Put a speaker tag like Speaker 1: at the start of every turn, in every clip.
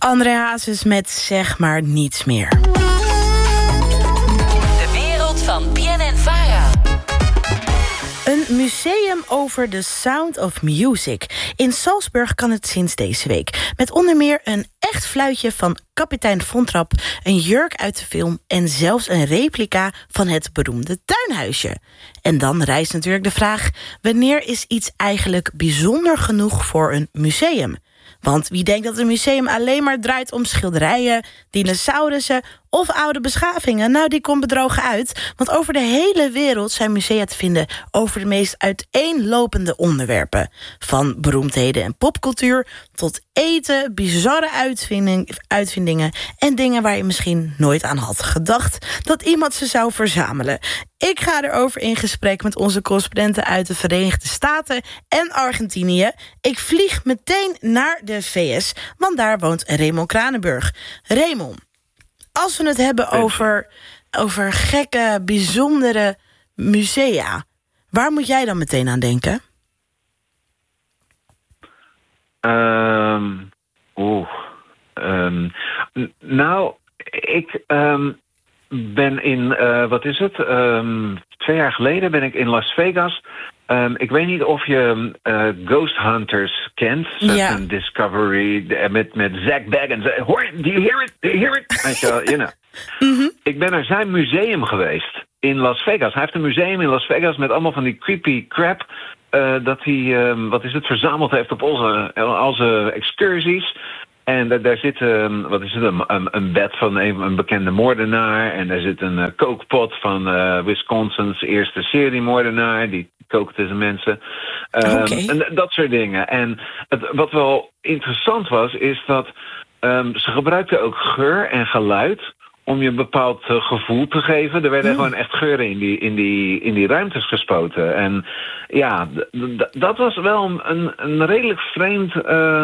Speaker 1: André Hazes met Zeg maar niets meer.
Speaker 2: De wereld van BNN-Vara.
Speaker 1: Een museum over the sound of music. In Salzburg kan het sinds deze week. Met onder meer een echt fluitje van kapitein Von Trapp, een jurk uit de film en zelfs een replica van het beroemde tuinhuisje. En dan rijst natuurlijk de vraag: wanneer is iets eigenlijk bijzonder genoeg voor een museum? Want wie denkt dat een museum alleen maar draait om schilderijen, dinosaurussen of oude beschavingen? Nou, die komt bedrogen uit. Want over de hele wereld zijn musea te vinden over de meest uiteenlopende onderwerpen. Van beroemdheden en popcultuur tot eten, bizarre uitvindingen en dingen waar je misschien nooit aan had gedacht dat iemand ze zou verzamelen. Ik ga erover in gesprek met onze correspondenten uit de Verenigde Staten en Argentinië. Ik vlieg meteen naar de VS, want daar woont Raymond Kranenburg. Raymond, als we het hebben over gekke, bijzondere musea, waar moet jij dan meteen aan denken?
Speaker 3: Nou, ik ben in, 2 jaar geleden ben ik in Las Vegas. Ik weet niet of je Ghost Hunters kent.
Speaker 1: Ja.
Speaker 3: Een Discovery met Zach Baggins. Do you hear it? Do you hear it? Weet je wel, you know.
Speaker 1: Mm-hmm.
Speaker 3: Ik ben naar zijn museum geweest in Las Vegas. Hij heeft een museum in Las Vegas met allemaal van die creepy crap dat hij, verzameld heeft op onze excursies. En daar zit een bed van een bekende moordenaar. En daar zit een kookpot van Wisconsin's eerste seriemoordenaar. Die kookt tussen mensen. En dat soort dingen. En wat wel interessant was, is dat ze gebruikten ook geur en geluid om je een bepaald gevoel te geven. Er werden gewoon echt geuren in die ruimtes gespoten. En ja, dat was wel een redelijk vreemd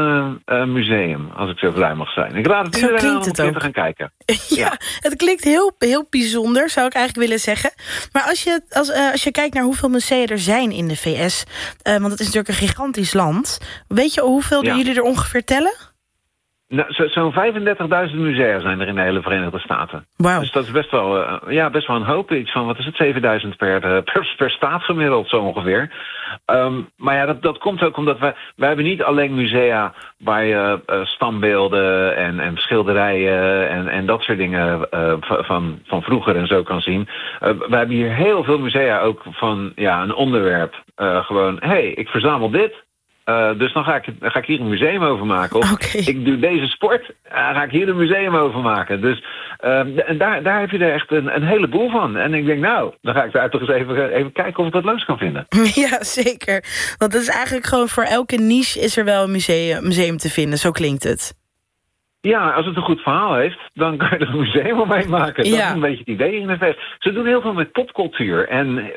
Speaker 3: museum, als ik zo vrij mag zijn. Ik raad het iedereen aan om een keer te gaan kijken.
Speaker 1: Ja, het klinkt heel, heel bijzonder, zou ik eigenlijk willen zeggen. Maar als je kijkt naar hoeveel musea er zijn in de VS, want het is natuurlijk een gigantisch land, weet je hoeveel jullie er ongeveer tellen?
Speaker 3: Nou, zo'n 35.000 musea zijn er in de hele Verenigde Staten.
Speaker 1: Wow.
Speaker 3: Dus dat is best wel een hoop. Iets van, 7.000 per staat gemiddeld, zo ongeveer. Maar ja, dat komt ook omdat wij hebben niet alleen musea waar je standbeelden en schilderijen en dat soort dingen van vroeger en zo kan zien. Wij hebben hier heel veel musea ook van een onderwerp. Gewoon, ik verzamel dit. Dus dan ga ik hier een museum over maken. Of ik doe deze sport, ga ik hier een museum over maken. Dus en daar heb je er echt een heleboel van. En ik denk, nou, dan ga ik daar toch eens even kijken of ik dat leuk kan vinden.
Speaker 1: Ja, zeker. Want het is eigenlijk gewoon voor elke niche is er wel een museum te vinden. Zo klinkt het. Ja,
Speaker 3: als het een goed verhaal heeft, dan kan je er een museum omheen maken. Dat is een beetje het idee in de VS. Ze doen heel veel met popcultuur. En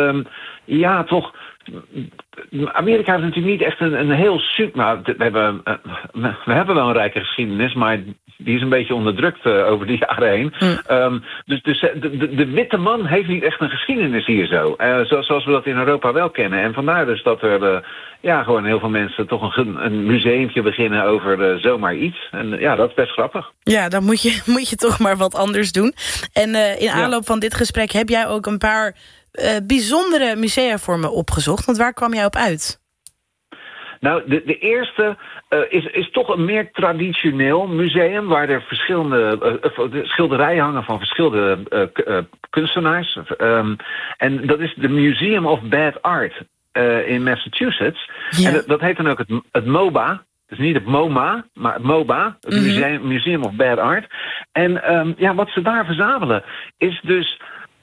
Speaker 3: toch, Amerika heeft natuurlijk niet echt een heel super. Nou, we hebben wel een rijke geschiedenis, maar die is een beetje onderdrukt over de jaren heen. Dus de witte man heeft niet echt een geschiedenis hier zo. Zoals we dat in Europa wel kennen. En vandaar dus dat er gewoon heel veel mensen toch een museumpje beginnen over zomaar iets. En dat is best grappig.
Speaker 1: Ja, dan moet je toch maar wat anders doen. En in aanloop van dit gesprek heb jij ook een paar bijzondere musea voor me opgezocht. Want waar kwam jij op uit?
Speaker 3: Nou, de eerste is toch een meer traditioneel museum, waar er verschillende schilderijen hangen van verschillende kunstenaars. En dat is de Museum of Bad Art in Massachusetts. Ja. En dat heet dan ook het MOBA. Dus niet het MoMA, maar het MOBA, het Museum of Bad Art. En wat ze daar verzamelen is dus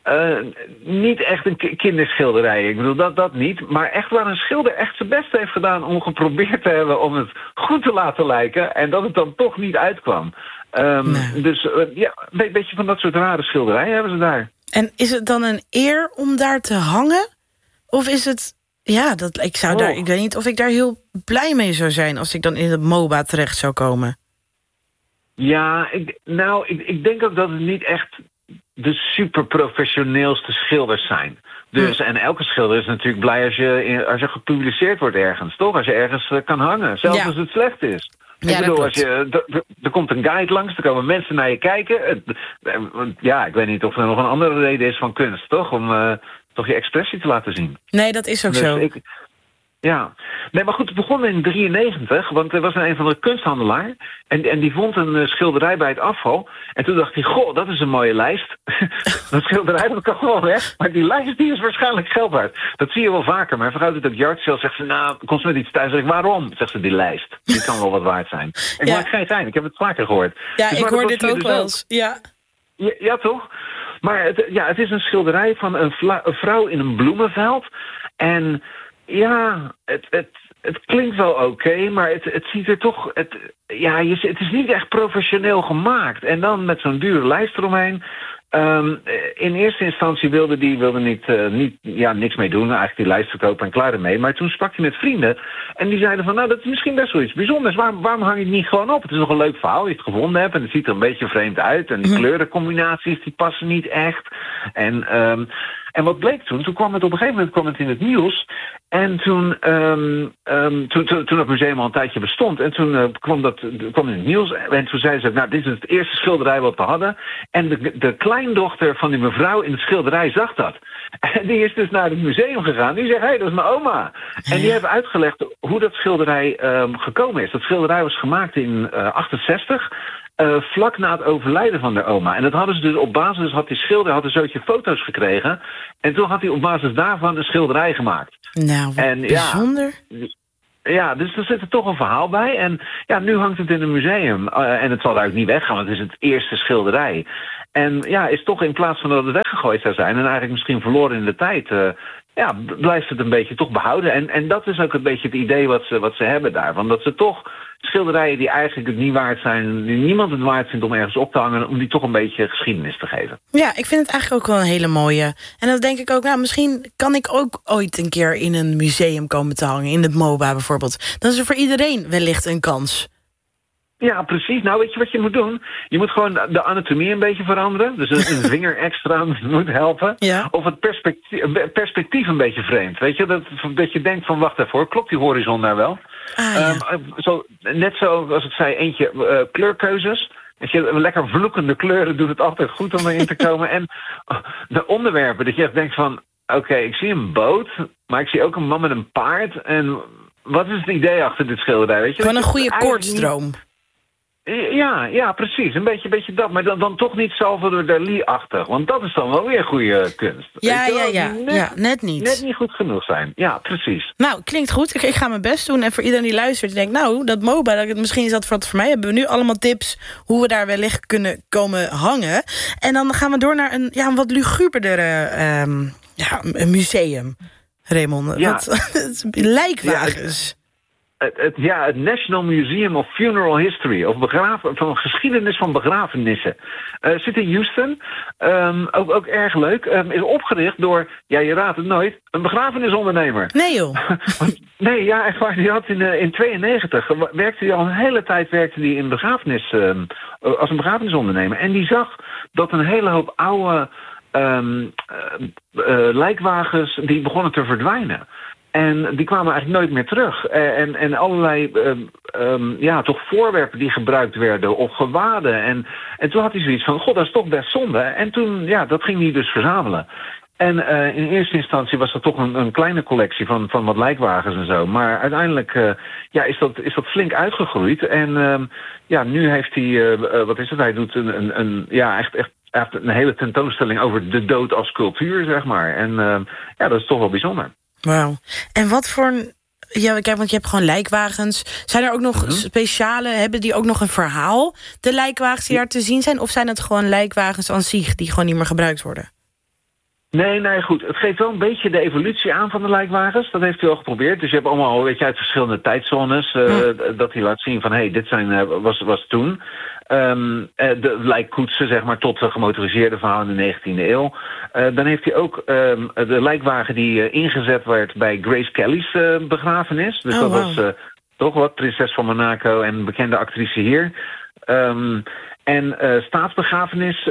Speaker 3: niet echt een kinderschilderij. Ik bedoel, dat niet. Maar echt waar een schilder echt zijn best heeft gedaan om geprobeerd te hebben om het goed te laten lijken. En dat het dan toch niet uitkwam. Dus een beetje van dat soort rare schilderijen hebben ze daar.
Speaker 1: En is het dan een eer om daar te hangen? Of is het... Ja, ik weet niet of ik daar heel blij mee zou zijn als ik dan in het MOBA terecht zou komen.
Speaker 3: Ja, ik denk ook dat het niet echt de superprofessioneelste schilders zijn. Dus, en elke schilder is natuurlijk blij als je gepubliceerd wordt ergens, toch? Als je ergens kan hangen, zelfs als het slecht is.
Speaker 1: Ja,
Speaker 3: ik bedoel, er komt een guide langs, er komen mensen naar je kijken. Ja, ik weet niet of er nog een andere reden is van kunst, toch? Om toch je expressie te laten zien.
Speaker 1: Nee, dat is ook
Speaker 3: Dus
Speaker 1: zo.
Speaker 3: Ja, nee, maar goed, het begon in 1993, want er was een van de kunsthandelaar en die vond een schilderij bij het afval. En toen dacht hij, goh, dat is een mooie lijst. Dat schilderij, dat kan gewoon weg, maar die lijst die is waarschijnlijk geld waard. Dat zie je wel vaker. Mijn vrouw doet ook yard sale, zegt ze, nou, komt ze met iets thuis. Zeg ik, waarom? Zegt ze, die lijst. Die kan wel wat waard zijn. Ik maak geen zijn, ik heb het vaker gehoord.
Speaker 1: Ja,
Speaker 3: dus
Speaker 1: ik hoor dit ook wel eens.
Speaker 3: Ja, toch? Maar het is een schilderij van een vrouw in een bloemenveld. En ja, het klinkt wel oké, maar het ziet er toch... Het is niet echt professioneel gemaakt. En dan met zo'n dure lijst eromheen. In eerste instantie wilde niks mee doen. Eigenlijk die lijst verkopen en klaar ermee. Maar toen sprak hij met vrienden. En die zeiden van, nou, dat is misschien best wel iets bijzonders. Waarom hang je het niet gewoon op? Het is nog een leuk verhaal, je het gevonden hebt. En het ziet er een beetje vreemd uit. En die kleurencombinaties, die passen niet echt. En wat bleek toen? Toen kwam het op een gegeven moment in het nieuws. En toen het museum al een tijdje bestond. En toen kwam in het nieuws. En toen zeiden ze, nou, dit is het eerste schilderij wat we hadden. En de kleindochter van die mevrouw in het schilderij zag dat. En die is dus naar het museum gegaan. Die zegt, hé, dat is mijn oma. En die hebben uitgelegd hoe dat schilderij gekomen is. Dat schilderij was gemaakt in 68... vlak na het overlijden van de oma. En dat hadden ze dus op basis, had die schilder een zootje foto's gekregen. En toen had hij op basis daarvan een schilderij gemaakt.
Speaker 1: Nou, wat bijzonder.
Speaker 3: Ja, dus er zit er toch een verhaal bij. En ja, nu hangt het in een museum. En het zal eigenlijk niet weggaan, want het is het eerste schilderij. En ja, is toch in plaats van dat het weggegooid zou zijn... en eigenlijk misschien verloren in de tijd... blijft het een beetje toch behouden. En dat is ook een beetje het idee wat ze hebben daarvan. Dat ze toch schilderijen die eigenlijk het niet waard zijn... die niemand het waard vindt om ergens op te hangen... om die toch een beetje geschiedenis te geven.
Speaker 1: Ja, ik vind het eigenlijk ook wel een hele mooie. En dan denk ik ook, nou, misschien kan ik ook ooit een keer... in een museum komen te hangen, in het MOBA bijvoorbeeld. Dan is er voor iedereen wellicht een kans.
Speaker 3: Ja, precies. Nou, weet je wat je moet doen? Je moet gewoon de anatomie een beetje veranderen. Dus een vinger extra moet helpen. Ja. Of het perspectief een beetje vreemd. Weet je, dat je denkt van, wacht even hoor, klopt die horizon daar wel? Net zoals ik zei, eentje kleurkeuzes. Weet je, lekker vloekende kleuren doet het altijd goed om erin te komen. En de onderwerpen, dat je echt denkt van... Oké, ik zie een boot, maar ik zie ook een man met een paard. En wat is het idee achter dit schilderij? Weet je?
Speaker 1: Gewoon een goede koortsdroom.
Speaker 3: Ja, precies. Een beetje dat. Maar dan toch niet Salvador Dalí-achtig. Want dat is dan wel weer goede kunst.
Speaker 1: Net niet.
Speaker 3: Net niet goed genoeg zijn. Ja, precies.
Speaker 1: Nou, klinkt goed. Ik ga mijn best doen. En voor iedereen die luistert, die denkt... nou, dat MOBA, misschien is dat wat voor mij. Hebben we nu allemaal tips hoe we daar wellicht kunnen komen hangen. En dan gaan we door naar een wat luguberdere een museum. Raymond, lijkwagens.
Speaker 3: Het National Museum of Funeral History, of van geschiedenis van begrafenissen. Zit in Houston, ook erg leuk. Is opgericht door, je raadt het nooit, een begrafenisondernemer.
Speaker 1: Nee joh.
Speaker 3: Nee, ja, echt waar. Die had in 92 werkte hij al een hele tijd in als een begrafenisondernemer. En die zag dat een hele hoop oude lijkwagens die begonnen te verdwijnen. En die kwamen eigenlijk nooit meer terug. En allerlei toch voorwerpen die gebruikt werden of gewaden. En toen had hij zoiets van, god, dat is toch best zonde. En toen, dat ging hij dus verzamelen. En in eerste instantie was dat toch een kleine collectie van wat lijkwagens en zo. Maar uiteindelijk is dat flink uitgegroeid. En nu heeft hij, wat is het? Hij doet echt een hele tentoonstelling over de dood als cultuur, zeg maar. En dat is toch wel bijzonder.
Speaker 1: Wauw. En wat voor... kijk, want je hebt gewoon lijkwagens. Zijn er ook nog speciale... Hebben die ook nog een verhaal, de lijkwagens die daar te zien zijn? Of zijn het gewoon lijkwagens aan zich die gewoon niet meer gebruikt worden?
Speaker 3: Nee, goed. Het geeft wel een beetje de evolutie aan van de lijkwagens. Dat heeft hij al geprobeerd. Dus je hebt allemaal, uit verschillende tijdzones... dat hij laat zien van, dit was toen... de lijkkoetsen, zeg maar, tot de gemotoriseerde verhaal in de 19e eeuw. Dan heeft hij ook de lijkwagen die ingezet werd bij Grace Kelly's begrafenis. Dus was toch wat, prinses van Monaco en bekende actrice hier. En staatsbegrafenis,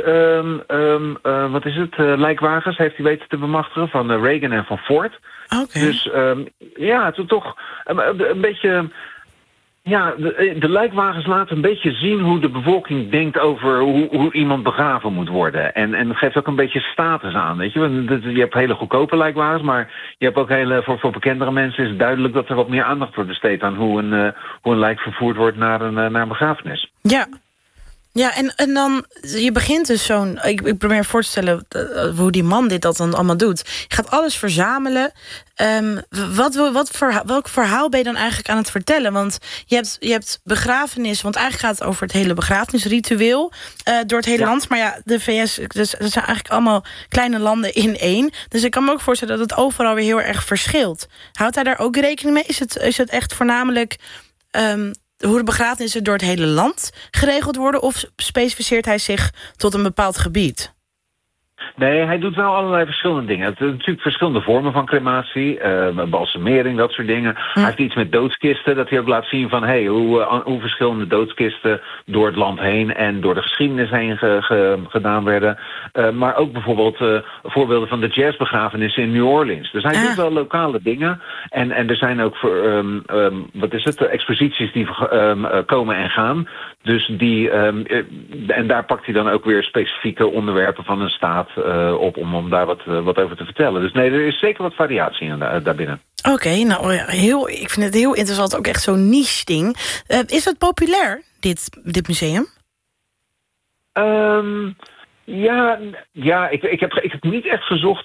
Speaker 3: lijkwagens heeft hij weten te bemachtigen van Reagan en van Ford.
Speaker 1: Okay.
Speaker 3: Dus toen toch een beetje... Ja, de lijkwagens laten een beetje zien hoe de bevolking denkt over hoe iemand begraven moet worden. En het geeft ook een beetje status aan, weet je. Je hebt hele goedkope lijkwagens, maar je hebt ook voor bekendere mensen is het duidelijk dat er wat meer aandacht wordt besteed aan hoe een lijk vervoerd wordt naar een begrafenis.
Speaker 1: Ja. Ja, en dan, je begint dus zo'n... Ik probeer me voor te stellen hoe die man dat dan allemaal doet. Je gaat alles verzamelen. Welk verhaal ben je dan eigenlijk aan het vertellen? Want je hebt begrafenis, want eigenlijk gaat het over het hele begrafenisritueel door het hele land. Maar ja, de VS, dus dat zijn eigenlijk allemaal kleine landen in één. Dus ik kan me ook voorstellen dat het overal weer heel erg verschilt. Houdt hij daar ook rekening mee? Is het echt voornamelijk... hoe de begrafenissen door het hele land geregeld worden... of specificeert hij zich tot een bepaald gebied?
Speaker 3: Nee, hij doet wel allerlei verschillende dingen. Het zijn natuurlijk verschillende vormen van crematie, balsemering, dat soort dingen. Hij heeft iets met doodskisten, dat hij ook laat zien van hoe verschillende doodskisten door het land heen en door de geschiedenis heen gedaan werden. Maar ook bijvoorbeeld voorbeelden van de jazzbegrafenissen in New Orleans. Dus hij doet wel lokale dingen. En er zijn ook exposities die komen en gaan. Dus en daar pakt hij dan ook weer specifieke onderwerpen van een staat op om daar wat over te vertellen. Dus nee, er is zeker wat variatie in daarbinnen. Oké,
Speaker 1: nou ik vind het heel interessant, ook echt zo'n niche ding. Is het populair, dit museum?
Speaker 3: Ja, ik heb niet echt gezocht,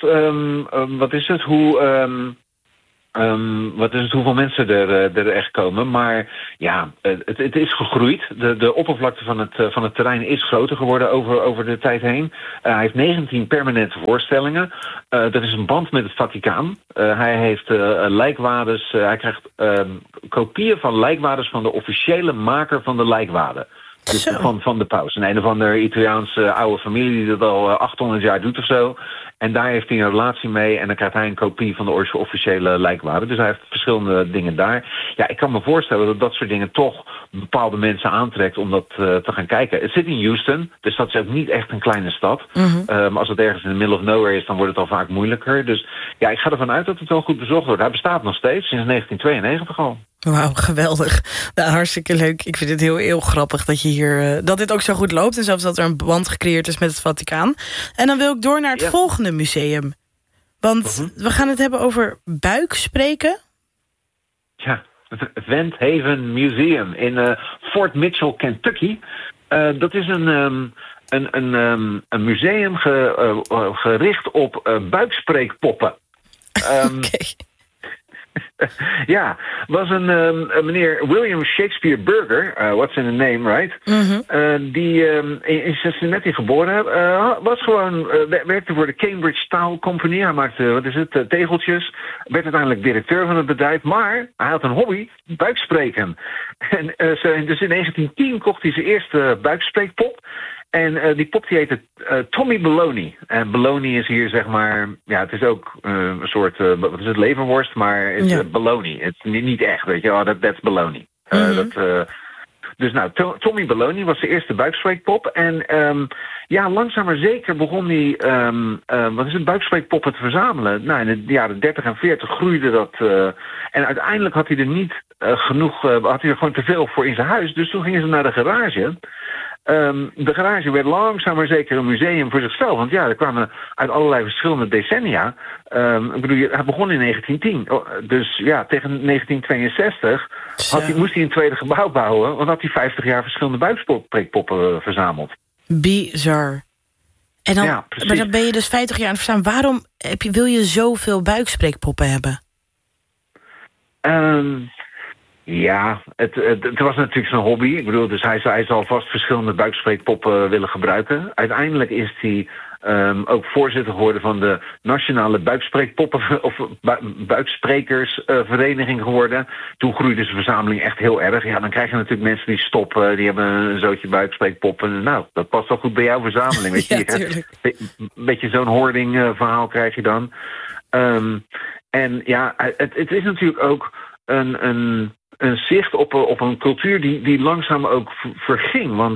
Speaker 3: hoeveel mensen er echt komen. Maar ja, het is gegroeid. De oppervlakte van het terrein is groter geworden over de tijd heen. Hij heeft 19 permanente voorstellingen. Dat is een band met het Vaticaan. Hij heeft lijkwades. Hij krijgt kopieën van lijkwades van de officiële maker van de lijkwade. Dus van de paus. Een of andere Italiaanse oude familie die dat al 800 jaar doet of zo. En daar heeft hij een relatie mee. En dan krijgt hij een kopie van de officiële lijkwade. Dus hij heeft verschillende dingen daar. Ja, ik kan me voorstellen dat soort dingen toch bepaalde mensen aantrekt om dat te gaan kijken. Het zit in Houston, dus dat is ook niet echt een kleine stad. Mm-hmm. Als het ergens in the middle of nowhere is, dan wordt het al vaak moeilijker. Dus ja, ik ga ervan uit dat het wel goed bezocht wordt. Hij bestaat nog steeds, sinds 1992 al.
Speaker 1: Wauw, geweldig. Nou, hartstikke leuk. Ik vind het heel grappig dat je hier dat dit ook zo goed loopt. En zelfs dat er een band gecreëerd is met het Vaticaan. En dan wil ik door naar het volgende museum. Want we gaan het hebben over buikspreken.
Speaker 3: Ja, het Vent Haven Museum in Fort Mitchell, Kentucky. Dat is een museum gericht op buikspreekpoppen.
Speaker 1: Oké.
Speaker 3: Ja, was een meneer William Shakespeare Burger, what's in the name, right? Mm-hmm. Die in Cincinnati geboren werkte voor de Cambridge Towel Company. Hij maakte, tegeltjes. Werd uiteindelijk directeur van het bedrijf. Maar hij had een hobby, buikspreken. En dus in 1910 kocht hij zijn eerste buikspreekpop. En die pop die heette Tommy Baloney. En Baloney is hier zeg maar... Ja, het is ook een soort... wat is het? Leverworst, maar het is Baloney. Het is niet echt, weet je. That's Baloney. Dus nou, Tommy Baloney was de eerste buikspreekpop. En langzaam maar zeker begon hij... buikspreekpoppen te verzamelen. Nou, in de jaren 30 en 40 groeide dat... en uiteindelijk had hij er niet genoeg... had hij er gewoon te veel voor in zijn huis. Dus toen gingen ze naar de garage... De garage werd langzaam maar zeker een museum voor zichzelf. Want ja, er kwamen uit allerlei verschillende decennia. Hij begon in 1910. Dus ja, tegen 1962 moest hij een tweede gebouw bouwen. Want had hij 50 jaar verschillende buikspreekpoppen verzameld.
Speaker 1: Bizar. En dan, maar dan ben je dus 50 jaar aan het verzamelen. Waarom wil je zoveel buikspreekpoppen hebben?
Speaker 3: Ja, het was natuurlijk zijn hobby. Ik bedoel, dus hij zal vast verschillende buikspreekpoppen willen gebruiken. Uiteindelijk is hij ook voorzitter geworden van de Nationale Buikspreekpoppen of Buiksprekersvereniging geworden. Toen groeide zijn verzameling echt heel erg. Ja, dan krijg je natuurlijk mensen die stoppen, die hebben een zootje buikspreekpoppen. Nou, dat past wel goed bij jouw verzameling. Weet je? Een beetje zo'n hoarding verhaal krijg je dan. En ja, het is natuurlijk ook een zicht op een cultuur die langzaam ook verging. Want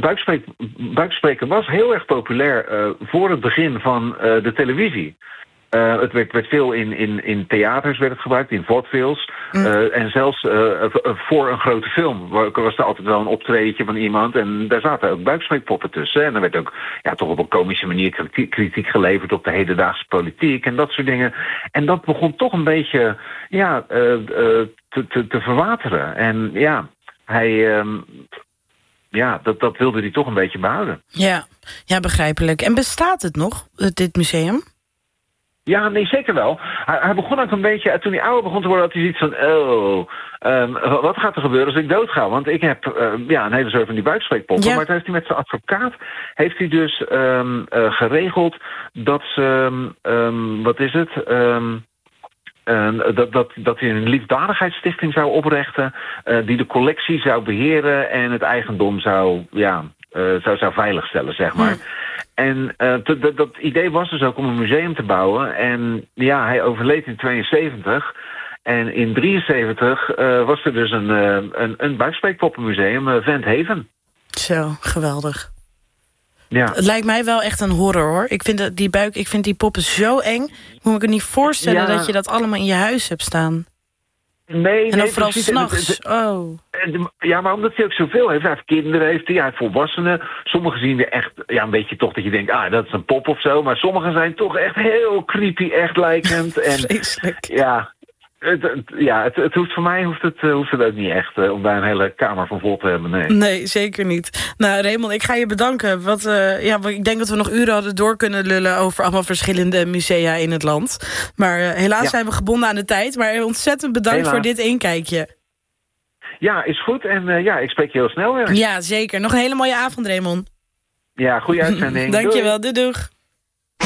Speaker 3: buikspreken was heel erg populair voor het begin van de televisie. Het werd veel in theaters werd het gebruikt, in vaudevilles. En zelfs voor een grote film was er altijd wel een optredentje van iemand. En daar zaten ook buikspreekpoppen tussen. En er werd ook toch op een komische manier kritiek geleverd op de hedendaagse politiek en dat soort dingen. En dat begon toch een beetje te verwateren. En hij... dat wilde hij toch een beetje behouden.
Speaker 1: Ja, begrijpelijk. En bestaat het nog, dit museum?
Speaker 3: Ja, nee, zeker wel. Hij begon ook een beetje... Toen hij ouder begon te worden, had hij zoiets van... wat gaat er gebeuren als ik doodga? Want ik heb een hele soort van die buikspreekpoppen. Ja. Maar toen heeft hij met zijn advocaat... heeft hij dus geregeld dat ze... wat is het... dat hij een liefdadigheidsstichting zou oprichten... die de collectie zou beheren en het eigendom zou veiligstellen, zeg maar. En dat idee was dus ook om een museum te bouwen. En hij overleed in 72. En in 73 was er dus een buikspreekpoppenmuseum, Vent Haven.
Speaker 1: Zo, geweldig.
Speaker 3: Ja.
Speaker 1: Het lijkt mij wel echt een horror, hoor. Ik vind die poppen zo eng. Ik moet me het niet voorstellen dat je dat allemaal in je huis hebt staan.
Speaker 3: Nee,
Speaker 1: en dan vooral 's nachts.
Speaker 3: Ja, maar omdat hij ook zoveel heeft. Hij heeft kinderen, hij heeft volwassenen. Sommigen zien er echt een beetje toch dat je denkt... dat is een pop of zo. Maar sommigen zijn toch echt heel creepy, echt lijkend. En
Speaker 1: vreselijk.
Speaker 3: Het hoeft voor mij hoeft het ook niet echt... om daar een hele kamer van vol te hebben,
Speaker 1: Nee, zeker niet. Nou, Raymond, ik ga je bedanken. Ik denk dat we nog uren hadden door kunnen lullen... over allemaal verschillende musea in het land. Maar helaas zijn we gebonden aan de tijd. Maar ontzettend bedankt voor dit inkijkje. Ja,
Speaker 3: is goed. En ik spreek je heel snel weer.
Speaker 1: Ja, zeker. Nog een hele mooie avond, Raymond.
Speaker 3: Ja, goede uitzending.
Speaker 1: Dankjewel, doei.